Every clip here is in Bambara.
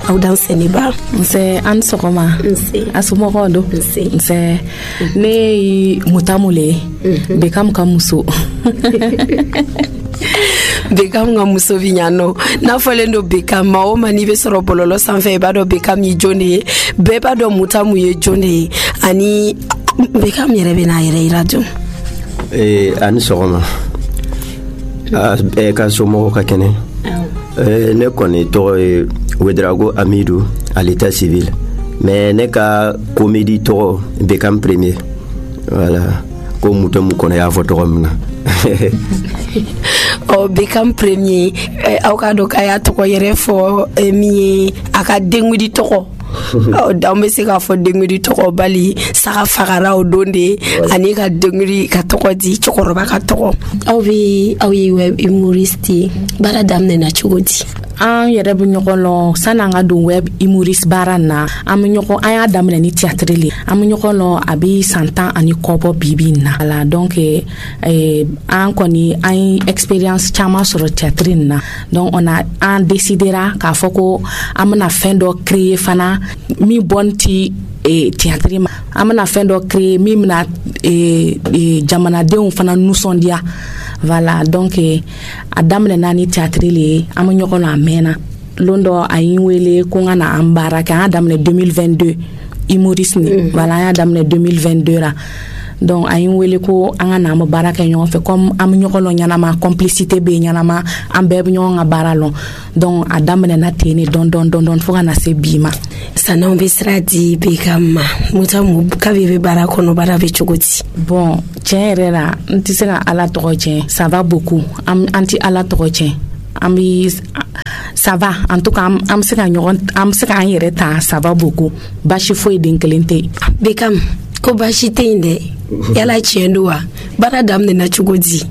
aw dan Seniba nse an sogoma asumoko do nse ne mutamule bekam kamuso Bekam nga muso vinyano na folendo Bekam ma o mani be soro bololo sanfɛ ba do Bekam yi jone be ba do mutamu ye jone ani Bekam yɛrɛ bɛ na yɛrɛ ira dun ani sɔgɔma ka somɔgɔw ka kɛnɛ ne kɔni tɔgɔ ye Wedrago Amidou à l'état civil mais ne ka comédie tɔgɔ Bekam premier voilà ko mutamu kɔnɔ y'a fɔ tɔgɔ min na Bekam premier aw ka do ka ya tɔgɔ yɛrɛ fɔ mi a ka dengudi tɔgɔ daw bɛ se k'a fɔ dengudi tɔgɔ bali saga fagara o don de ani ka dengudi ka tɔgɔ di cɛkɔrɔba ka tɔgɔ aw ye web humoriste baara daminɛna cogo di an yɛrɛ bɛ ɲɔgɔn lɔn sanni an ka don web humoriste baara na an y'a daminɛ ni théâtre le an bɛ ɲɔgɔn lɔn a bɛ san 10 ani kɔ bɔ bi na voilà donc an kɔni an ye expérience caman sɔrɔ théâtre in na donc an décidera k'a fɔ ko an bɛna fɛn dɔ créer fana min bɔn ti théâtre ma an bɛna fɛn dɔ créer min bɛna jamanadenw fana nisɔndiya voilà donc a daminɛna ni théâtre le ye an bɛ ɲɔgɔn na a mɛnna lon dɔ a yi wele ko n ka na an baara kɛ an y'a daminɛ 2022 humorisme voilà an y'a daminɛ 2022 ra donc a yi wele ko an ka na an bɛ baara kɛ ɲɔgɔn fɛ comme an bɛ ɲɔgɔn lɔn ɲɛnama complicité bɛ ɲɛnama an bɛɛ bɛ ɲɔgɔn ka baara lɔn donc a daminɛna ten ne dɔn fo ka na se bi ma san'anw bɛ sira di Bekam ma mutamu kabi bɛ baara kɔnɔ baara bɛ cogo di bon tiɲɛ yɛrɛ la n tɛ se ka ala tɔgɔ tiɲɛ ça va beaucoup an tɛ ala tɔgɔ tiɲɛ an bɛ ça va en tout cas an bɛ se k'an yɛrɛ ta ça va beaucoup baasi foyi den kelen tɛ yen Bekam ko baasi tɛ yen dɛ yala tiɲɛ don wa baara daminɛna cogo di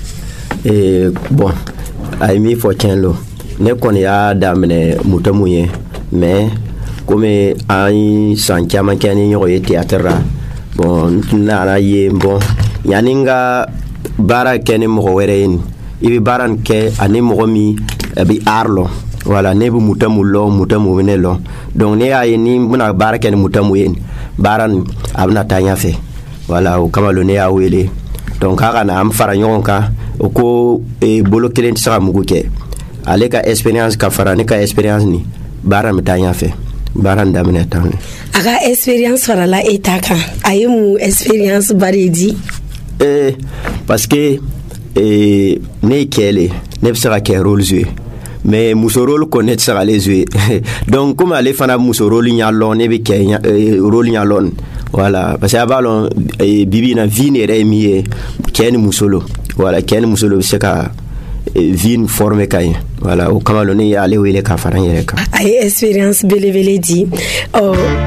bon a ye min fɔ tiɲɛ lo ne kɔni y'a daminɛ mutamu ye mais komi an ye san caman kɛ ni ɲɔgɔn ye théâtre la bon n nana ye bon yanni n ka baara kɛ ni mɔgɔ wɛrɛ ye i bɛ baara nin kɛ ani mɔgɔ min a bɛ art lɔn voilà ne bɛ mutamu lɔn mutamu bɛ ne lɔn donc ne y'a ye ni n bɛna baara kɛ ni mutamu ye baara nin a bɛna taa ɲɛfɛ voilà o kama lo ne y'a wele donc k'a ka na an fara ɲɔgɔn kan o ko bolo kelen tɛ se ka mugu kɛ ale ka expérience ka fara ne ka expérience ni baara bɛ taa ɲɛfɛ baara nin daminɛ tan ne a ka expérience farala e ta kan a ye mun expérience ba de di parce que ne ye cɛ le ne bɛ se ka kɛ rôle jouer mais muso rôle ko ne tɛ se k'ale jouer donc comme ale fana muso rôle ɲa lɔn ne bɛ kɛ rôle ɲa lɔn voilà parce que a b'a lɔn bibi in na vie nin yɛrɛ ye min ye cɛ ni muso lo voilà cɛ ni muso lo bɛ se ka vie nin former ka ɲɛ voilà o kama lo ne y'ale wele ka fara n yɛrɛ kan a ye expérience belebele di